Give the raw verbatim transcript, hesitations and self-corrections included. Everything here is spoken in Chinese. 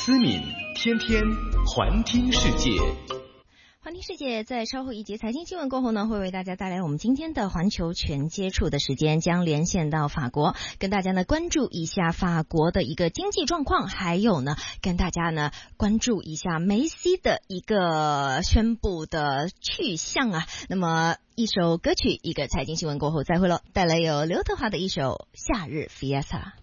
思敏天天环听世界。 环听世界在稍后一节财经新闻过后呢，会为大家带来我们今天的环球全接触的时间，将连线到法国，跟大家呢关注一下法国的一个经济状况，还有呢跟大家呢关注一下梅西的一个宣布的去向啊。那么一首歌曲，一个财经新闻过后再会喽，带来有刘德华的一首《夏日 Fiesta》。